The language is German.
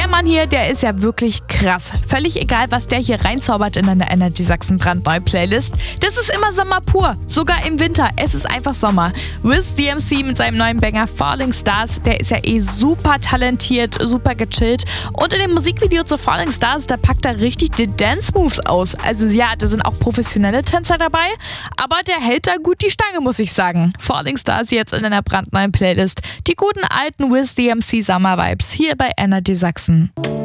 Der Mann hier, der ist ja wirklich krass. Völlig egal, was der hier reinzaubert in eine Energy Sachsen brandneue Playlist. Das ist immer Sommer pur. Sogar im Winter. Es ist einfach Sommer. Wiz DMC mit seinem neuen Banger Falling Stars, der ist ja super talentiert, super gechillt. Und in dem Musikvideo zu Falling Stars, da packt er richtig die Dance Moves aus. Also ja, da sind auch professionelle Tänzer dabei, aber der hält da gut die Stange, muss ich sagen. Falling Stars jetzt in einer brandneuen Playlist. Die guten alten Wiz DMC Summer Vibes hier bei Energy Sachsen.